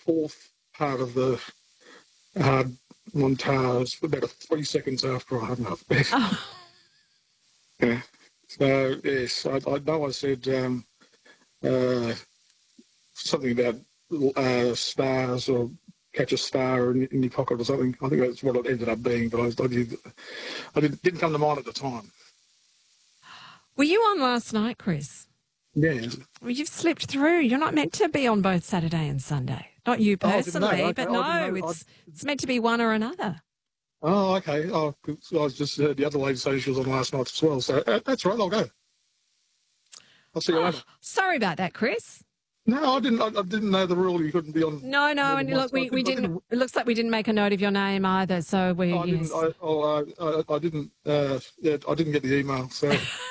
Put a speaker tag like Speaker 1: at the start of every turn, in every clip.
Speaker 1: fourth part of the hard montage about 3 seconds after I hung up.
Speaker 2: Oh.
Speaker 1: Yeah. So, yes, I know I said something about stars or catch a star in your pocket or something. I think that's what it ended up being, but didn't come to mind at the time.
Speaker 2: Were you on last night, Chris?
Speaker 1: Yeah.
Speaker 2: Well, you've slipped through. You're not meant to be on both Saturday and Sunday. Not you personally, but no, it's meant to be one or another.
Speaker 1: Oh, okay. Oh, I was just heard the other lady say she was on last night as well. So that's right. I'll go. I'll see you later.
Speaker 2: Sorry about that, Chris.
Speaker 1: No, I didn't know the rule. You couldn't be on.
Speaker 2: No, and look, we didn't. It looks like we didn't make a note of your name either. So we.
Speaker 1: I didn't. I didn't. Yeah, I didn't get the email. So.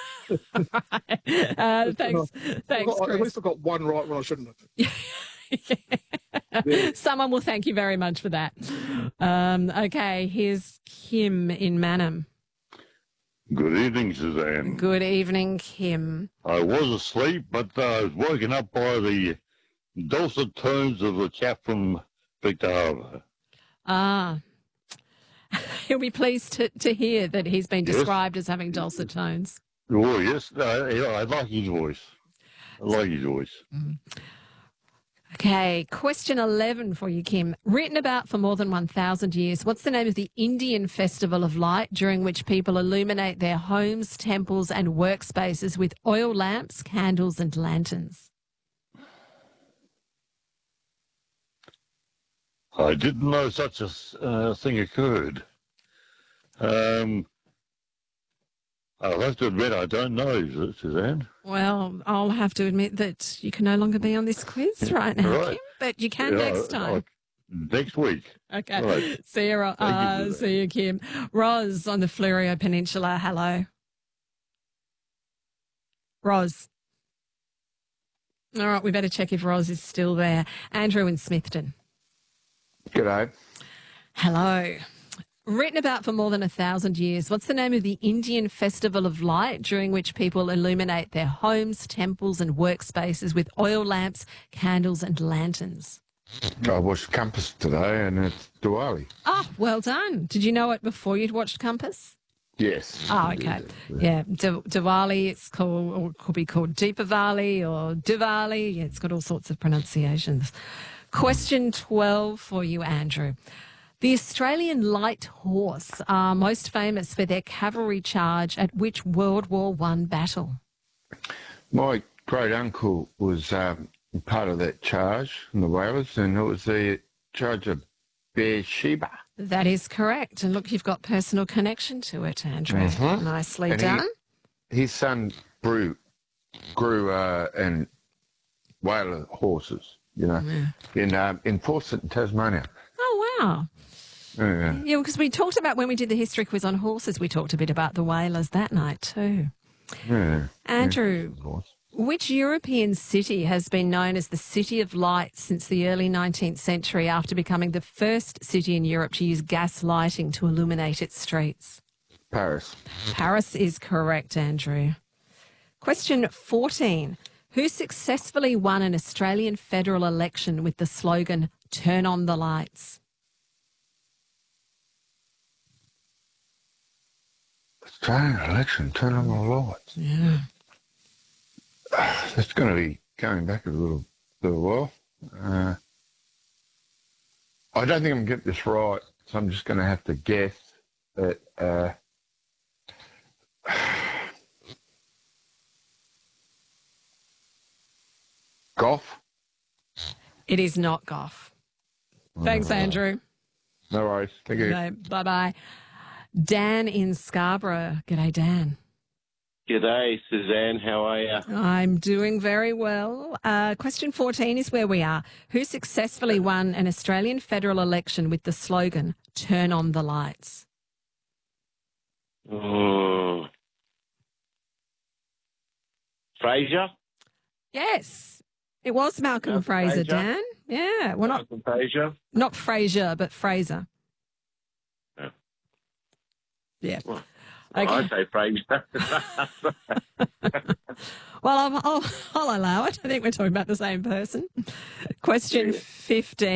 Speaker 2: Thanks, Chris.
Speaker 1: At least I got one right when I shouldn't have.
Speaker 2: Yeah. Someone will thank you very much for that. Okay, here's Kim in Manham.
Speaker 3: Good evening, Suzanne.
Speaker 2: Good evening, Kim.
Speaker 3: I was asleep, but I was woken up by the dulcet tones of a chap from Victor Harbour.
Speaker 2: Ah. He'll be pleased to hear that he's been described as having dulcet tones.
Speaker 3: Oh, yes. I like his voice.
Speaker 2: Okay, question 11 for you, Kim. Written about for more than 1,000 years, what's the name of the Indian festival of light during which people illuminate their homes, temples and workspaces with oil lamps, candles and lanterns?
Speaker 3: I didn't know such a thing occurred. I'll have to admit I don't know, Suzanne.
Speaker 2: Well, I'll have to admit that you can no longer be on this quiz right now,
Speaker 3: Right.
Speaker 2: Kim, but you can next time.
Speaker 3: Next week.
Speaker 2: Okay.
Speaker 3: Right.
Speaker 2: See you, Kim. Roz on the Fleurieu Peninsula. Hello. Roz. All right, we better check if Roz is still there. Andrew in Smithton.
Speaker 4: G'day.
Speaker 2: Hello. Written about for more than 1,000 years, what's the name of the Indian festival of light during which people illuminate their homes, temples and workspaces with oil lamps, candles and lanterns?
Speaker 4: I watched Compass today and it's Diwali.
Speaker 2: Oh, well done. Did you know it before you'd watched Compass?
Speaker 4: Yes.
Speaker 2: Oh, okay. Yeah, Diwali, it's called, or it could be called Deepavali or Diwali. Yeah, it's got all sorts of pronunciations. Question 12 for you, Andrew. The Australian light horse are most famous for their cavalry charge at which World War I battle?
Speaker 4: My great uncle was part of that charge in the Whalers, and it was the charge of Beersheba.
Speaker 2: That is correct. And look, you've got personal connection to it, Andrew.
Speaker 4: Mm-hmm.
Speaker 2: Nicely
Speaker 4: and
Speaker 2: done.
Speaker 4: His son grew and Whaler horses, in Fawcett, Tasmania.
Speaker 2: Oh, wow. Yeah, because we talked about when we did the history quiz on horses, we talked a bit about the whalers that night too.
Speaker 4: Yeah.
Speaker 2: Andrew, which European city has been known as the City of Light since the early 19th century after becoming the first city in Europe to use gas lighting to illuminate its streets?
Speaker 4: Paris.
Speaker 2: Paris is correct, Andrew. Question 14. Who successfully won an Australian federal election with the slogan, "Turn on the lights"?
Speaker 4: Australian election, turn on the lights.
Speaker 2: Yeah.
Speaker 4: That's going to be going back a little while. I don't think I'm going to get this right, so I'm just going to have to guess that Gough?
Speaker 2: It is not Gough. Thanks, Andrew.
Speaker 4: No worries. Thank you.
Speaker 2: No, bye-bye. Dan in Scarborough. G'day, Dan.
Speaker 5: G'day, Suzanne. How are you?
Speaker 2: I'm doing very well. Question 14 is where we are. Who successfully won an Australian federal election with the slogan, "Turn on the lights"?
Speaker 5: Fraser?
Speaker 2: Yes, it was Malcolm Fraser, Dan. Yeah, well,
Speaker 5: Malcolm Fraser?
Speaker 2: Not Fraser, but Fraser.
Speaker 5: Yeah.
Speaker 2: Yeah.
Speaker 5: Well,
Speaker 2: okay.
Speaker 5: I say Fraser.
Speaker 2: Well, I'll allow it. I think we're talking about the same person. Question 15.